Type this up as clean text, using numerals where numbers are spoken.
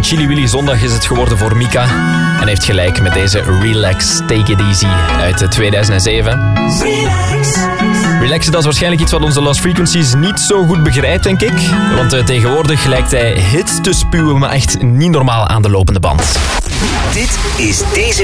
Een Chili Willy zondag is het geworden voor Mika. En heeft gelijk met deze Relax, Take It Easy uit 2007. Relax, dat is waarschijnlijk iets wat onze Lost Frequencies niet zo goed begrijpt, denk ik. Want tegenwoordig lijkt hij hits te spuwen, maar echt niet normaal aan de lopende band. Dit is deze